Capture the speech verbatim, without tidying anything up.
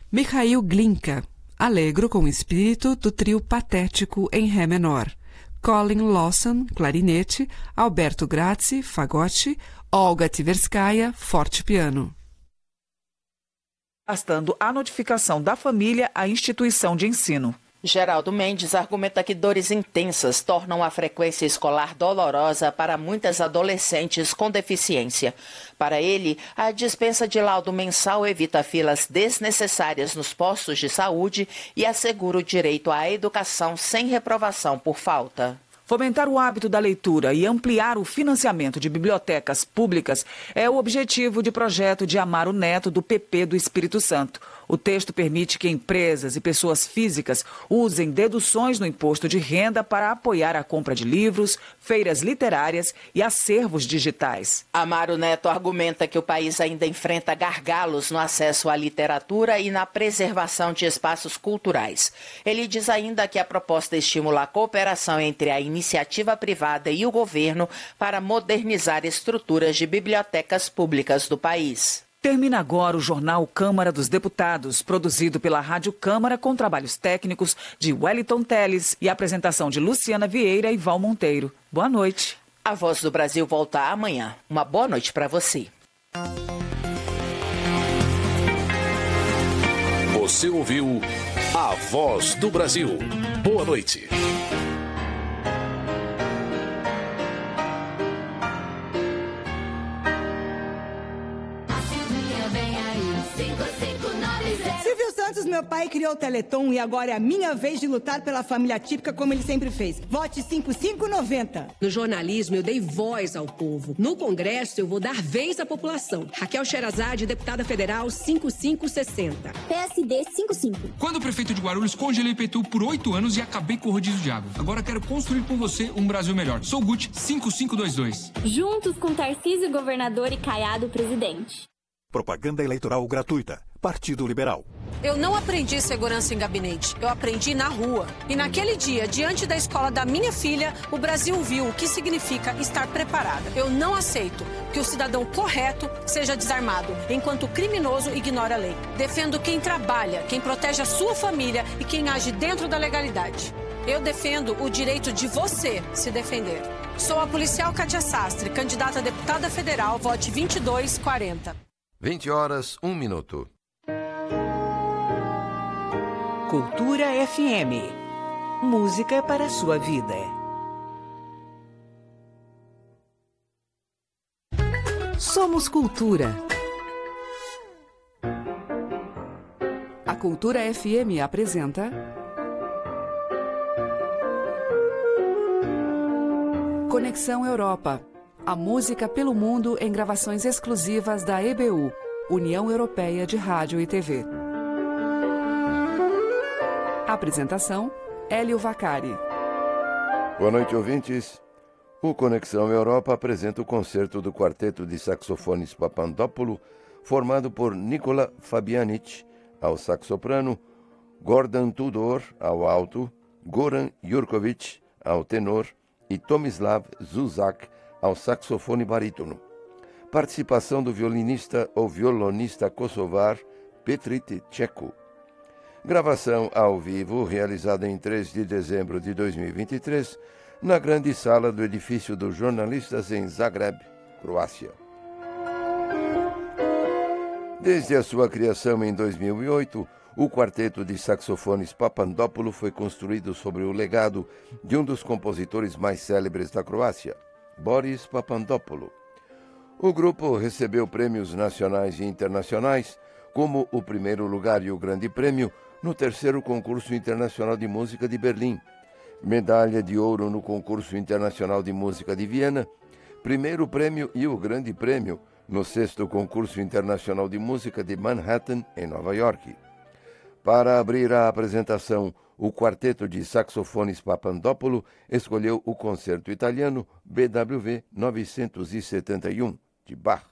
Mikhail Glinka, alegro com espírito do trio patético em Ré menor. Colin Lawson, clarinete, Alberto Grazzi, fagote, Olga Tverskaya, forte piano. Bastando a notificação da família à instituição de ensino. Geraldo Mendes argumenta que dores intensas tornam a frequência escolar dolorosa para muitas adolescentes com deficiência. Para ele, a dispensa de laudo mensal evita filas desnecessárias nos postos de saúde e assegura o direito à educação sem reprovação por falta. Fomentar o hábito da leitura e ampliar o financiamento de bibliotecas públicas é o objetivo de projeto de Amaro Neto, do P P do Espírito Santo. O texto permite que empresas e pessoas físicas usem deduções no imposto de renda para apoiar a compra de livros, feiras literárias e acervos digitais. Amaro Neto argumenta que o país ainda enfrenta gargalos no acesso à literatura e na preservação de espaços culturais. Ele diz ainda que a proposta estimula a cooperação entre a iniciativa privada e o governo para modernizar estruturas de bibliotecas públicas do país. Termina agora o Jornal Câmara dos Deputados, produzido pela Rádio Câmara com trabalhos técnicos de Wellington Teles e apresentação de Luciana Vieira e Val Monteiro. Boa noite. A Voz do Brasil volta amanhã. Uma boa noite para você. Você ouviu A Voz do Brasil. Boa noite. Meu pai criou o Teleton e agora é a minha vez de lutar pela família típica como ele sempre fez. Vote cinco cinco nove zero. No jornalismo eu dei voz ao povo. No Congresso eu vou dar vez à população. Raquel Sherazade, deputada federal cinco cinco seis zero. P S D cinco cinco. Quando prefeito de Guarulhos, congelei I P T U por oito anos e acabei com o rodízio de água. Agora quero construir com você um Brasil melhor. Sou Gucci cinco cinco dois dois. Juntos com Tarcísio governador e Caiado presidente. Propaganda eleitoral gratuita. Partido Liberal. Eu não aprendi segurança em gabinete, eu aprendi na rua. E naquele dia, diante da escola da minha filha, o Brasil viu o que significa estar preparada. Eu não aceito que o cidadão correto seja desarmado, enquanto o criminoso ignora a lei. Defendo quem trabalha, quem protege a sua família e quem age dentro da legalidade. Eu defendo o direito de você se defender. Sou a policial Kátia Sastre, candidata a deputada federal, vote vinte e dois quarenta. vinte horas, um minuto. Cultura F M. Música para a sua vida. Somos Cultura. A Cultura F M apresenta Conexão Europa. A música pelo mundo em gravações exclusivas da E B U, União Europeia de Rádio e T V. Apresentação, Hélio Vacari. Boa noite, ouvintes. O Conexão Europa apresenta o concerto do quarteto de saxofones Papandopoulos, formado por Nikola Fabianic, ao saxoprano, Gordon Tudor, ao alto, Goran Jurkovic, ao tenor, e Tomislav Zuzak, ao saxofone barítono. Participação do violinista ou violonista kosovar Petrit Čeko. Gravação ao vivo, realizada em três de dezembro de dois mil e vinte e três, na grande sala do edifício dos jornalistas em Zagreb, Croácia. Desde a sua criação em dois mil e oito, o quarteto de saxofones Papandopoulos foi construído sobre o legado de um dos compositores mais célebres da Croácia, Boris Papandopoulos. O grupo recebeu prêmios nacionais e internacionais, como o primeiro lugar e o grande prêmio no terceiro concurso internacional de música de Berlim, medalha de ouro no concurso internacional de música de Viena, primeiro prêmio e o grande prêmio no sexto concurso internacional de música de Manhattan, em Nova York. Para abrir a apresentação, o quarteto de saxofones Papandopoulos escolheu o concerto italiano B W V novecentos e setenta e um, de Bach.